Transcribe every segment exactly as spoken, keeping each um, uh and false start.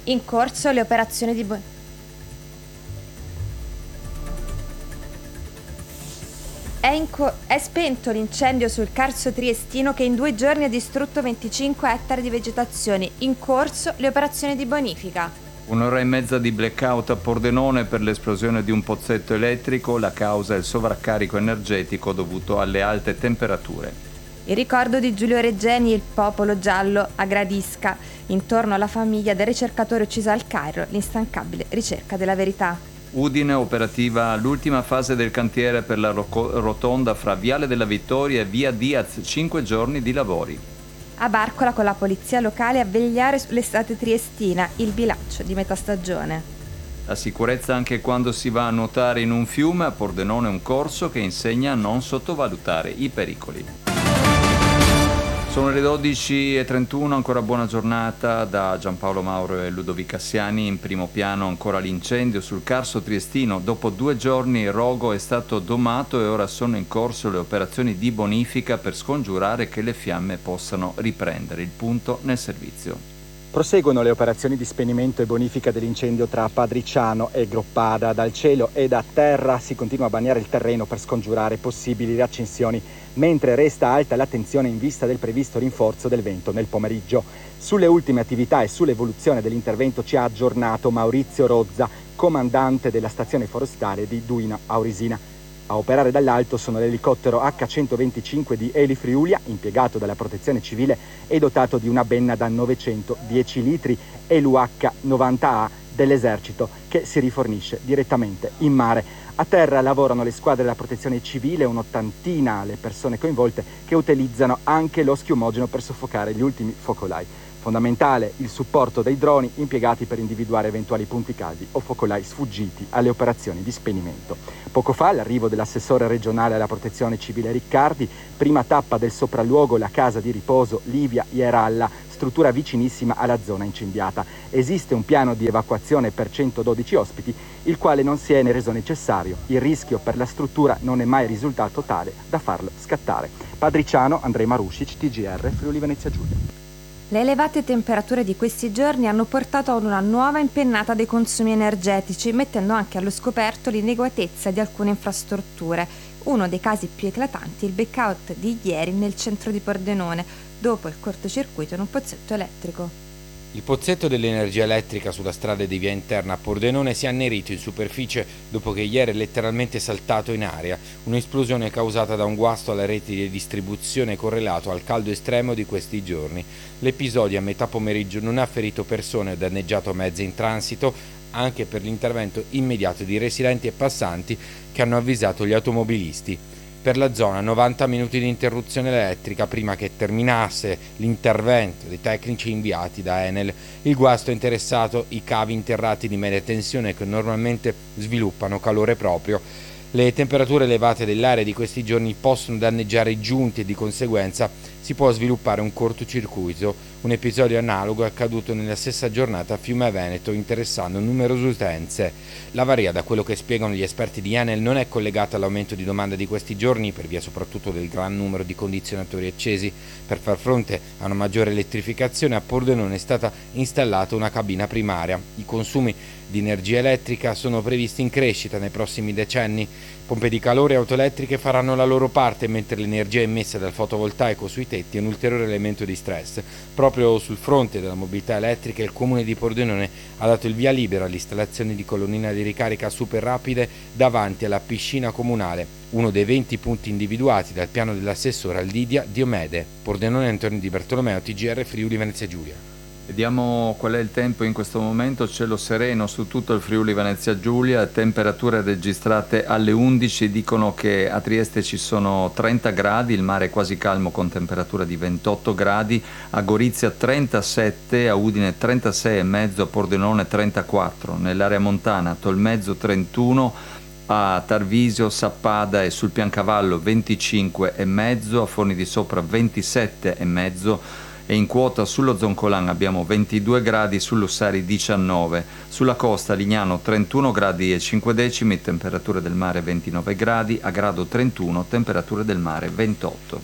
In corso le operazioni di bonifica. È, in co- è spento l'incendio sul Carso triestino che in due giorni ha distrutto venticinque ettari di vegetazione. In corso le operazioni di bonifica. Un'ora e mezza di blackout a Pordenone per l'esplosione di un pozzetto elettrico. La causa è il sovraccarico energetico dovuto alle alte temperature. Il ricordo di Giulio Regeni e il popolo giallo a Gradisca, intorno alla famiglia del ricercatore ucciso al Cairo, l'instancabile ricerca della verità. Udine operativa l'ultima fase del cantiere per la ro- rotonda fra Viale della Vittoria e Via Diaz, cinque giorni di lavori. A Barcola con la polizia locale a vegliare sull'estate triestina, il bilancio di metà stagione. La sicurezza anche quando si va a nuotare in un fiume. A Pordenone un corso che insegna a non sottovalutare i pericoli. Sono le dodici e trentuno, ancora buona giornata da Giampaolo Mauro e Ludovica Cassiani. In primo piano ancora l'incendio sul Carso triestino. Dopo due giorni il rogo è stato domato e ora sono in corso le operazioni di bonifica per scongiurare che le fiamme possano riprendere il punto nel servizio. Proseguono le operazioni di spegnimento e bonifica dell'incendio tra Padriciano e Groppada. Dal cielo e da terra si continua a bagnare il terreno per scongiurare possibili riaccensioni, mentre resta alta l'attenzione in vista del previsto rinforzo del vento nel pomeriggio. Sulle ultime attività e sull'evoluzione dell'intervento ci ha aggiornato Maurizio Rozza, comandante della stazione forestale di Duino Aurisina. A operare dall'alto sono l'elicottero acca centoventicinque di Eli Friulia, impiegato dalla Protezione Civile e dotato di una benna da novecentodieci litri, e l'U acca novanta A dell'Esercito, che si rifornisce direttamente in mare. A terra lavorano le squadre della Protezione Civile, un'ottantina le persone coinvolte, che utilizzano anche lo schiumogeno per soffocare gli ultimi focolai. Fondamentale il supporto dei droni impiegati per individuare eventuali punti caldi o focolai sfuggiti alle operazioni di spegnimento. Poco fa l'arrivo dell'assessore regionale alla Protezione Civile Riccardi, prima tappa del sopralluogo la casa di riposo Livia Ieralla, struttura vicinissima alla zona incendiata. Esiste un piano di evacuazione per centododici ospiti, il quale non si è ne reso necessario. Il rischio per la struttura non è mai risultato tale da farlo scattare. Padriciano, Andrej Marušić, T G R, Friuli Venezia Giulia. Le elevate temperature di questi giorni hanno portato a una nuova impennata dei consumi energetici, mettendo anche allo scoperto l'inadeguatezza di alcune infrastrutture. Uno dei casi più eclatanti è il blackout di ieri nel centro di Pordenone, dopo il cortocircuito in un pozzetto elettrico. Il pozzetto dell'energia elettrica sulla strada di via interna a Pordenone si è annerito in superficie dopo che ieri è letteralmente saltato in aria, un'esplosione causata da un guasto alla rete di distribuzione correlato al caldo estremo di questi giorni. L'episodio a metà pomeriggio non ha ferito persone o danneggiato mezzi in transito, anche per l'intervento immediato di residenti e passanti che hanno avvisato gli automobilisti. Per la zona novanta minuti di interruzione elettrica prima che terminasse l'intervento dei tecnici inviati da Enel. Il guasto ha interessato i cavi interrati di media tensione che normalmente sviluppano calore proprio. Le temperature elevate dell'aria di questi giorni possono danneggiare i giunti e di conseguenza si può sviluppare un cortocircuito. Un episodio analogo è accaduto nella stessa giornata a Fiume Veneto, interessando numerose utenze. L'avaria, da quello che spiegano gli esperti di Enel, non è collegata all'aumento di domanda di questi giorni per via soprattutto del gran numero di condizionatori accesi. Per far fronte a una maggiore elettrificazione a Pordenone è stata installata una cabina primaria. I consumi di energia elettrica sono previsti in crescita nei prossimi decenni. Pompe di calore e auto elettriche faranno la loro parte, mentre l'energia emessa dal fotovoltaico sui tetti è un ulteriore elemento di stress. Proprio sul fronte della mobilità elettrica il comune di Pordenone ha dato il via libera all'installazione di colonnine di ricarica super rapide davanti alla piscina comunale, uno dei venti punti individuati dal piano dell'assessore Lidia Diomede. Pordenone, Antonio Di Bartolomeo, T G R, Friuli Venezia Giulia. Vediamo qual è il tempo in questo momento. Cielo sereno su tutto il Friuli Venezia Giulia, temperature registrate alle undici, dicono che a Trieste ci sono trenta gradi, il mare è quasi calmo con temperatura di ventotto gradi, a Gorizia trentasette, a Udine trentasei e mezzo, a Pordenone trentaquattro, nell'area montana a Tolmezzo trentuno, a Tarvisio, Sappada e sul Piancavallo venticinque e mezzo, a Forni di Sopra ventisette e mezzo, e in quota sullo Zoncolan abbiamo ventidue gradi, sull'Ussari diciannove, sulla costa Lignano trentuno gradi e cinque decimi, temperature del mare ventinove gradi, a Grado trentuno, temperature del mare ventotto.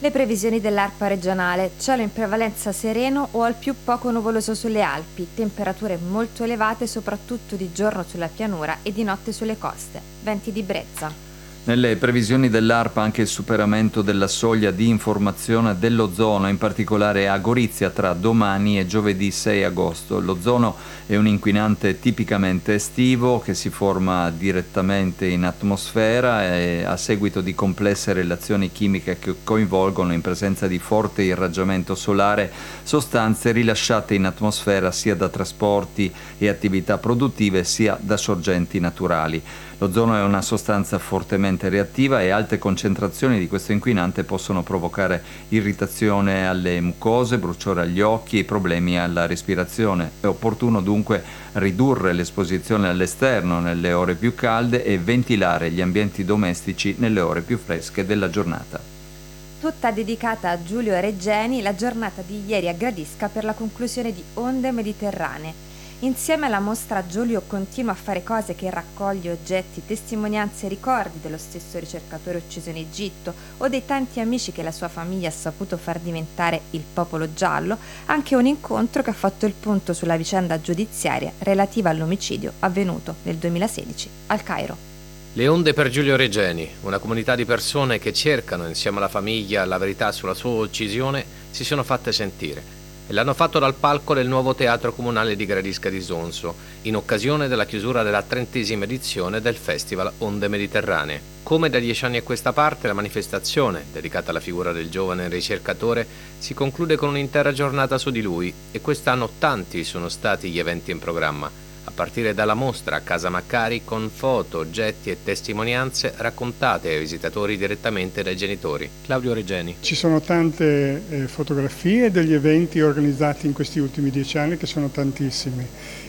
Le previsioni dell'ARPA regionale: cielo in prevalenza sereno o al più poco nuvoloso sulle Alpi, temperature molto elevate soprattutto di giorno sulla pianura e di notte sulle coste, venti di brezza. Nelle previsioni dell'ARPA anche il superamento della soglia di informazione dell'ozono, in particolare a Gorizia tra domani e giovedì sei agosto. L'ozono è un inquinante tipicamente estivo che si forma direttamente in atmosfera e a seguito di complesse relazioni chimiche che coinvolgono, in presenza di forte irraggiamento solare, sostanze rilasciate in atmosfera sia da trasporti e attività produttive sia da sorgenti naturali. L'ozono è una sostanza fortemente reattiva e alte concentrazioni di questo inquinante possono provocare irritazione alle mucose, bruciore agli occhi e problemi alla respirazione. È opportuno dunque ridurre l'esposizione all'esterno nelle ore più calde e ventilare gli ambienti domestici nelle ore più fresche della giornata. Tutta dedicata a Giulio Regeni, la giornata di ieri a Gradisca per la conclusione di Onde Mediterranee. Insieme alla mostra Giulio continua a fare cose, che raccoglie oggetti, testimonianze e ricordi dello stesso ricercatore ucciso in Egitto o dei tanti amici che la sua famiglia ha saputo far diventare il popolo giallo, anche un incontro che ha fatto il punto sulla vicenda giudiziaria relativa all'omicidio avvenuto nel duemilasedici al Cairo. Le onde per Giulio Regeni, una comunità di persone che cercano insieme alla famiglia la verità sulla sua uccisione, si sono fatte sentire. E l'hanno fatto dal palco del nuovo teatro comunale di Gradisca di Sonso, in occasione della chiusura della trentesima edizione del Festival Onde Mediterranee. Come da dieci anni a questa parte, la manifestazione, dedicata alla figura del giovane ricercatore, si conclude con un'intera giornata su di lui, e quest'anno tanti sono stati gli eventi in programma, a partire dalla mostra a Casa Maccari con foto, oggetti e testimonianze raccontate ai visitatori direttamente dai genitori. Claudio Regeni. Ci sono tante eh, fotografie degli eventi organizzati in questi ultimi dieci anni, che sono tantissimi,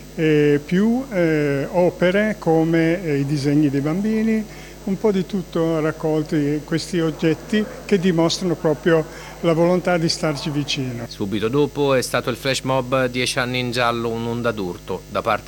e più eh, opere come eh, i disegni dei bambini, un po' di tutto raccolti, questi oggetti che dimostrano proprio la volontà di starci vicino. Subito dopo è stato il flash mob Dieci anni in giallo, un'onda d'urto da parte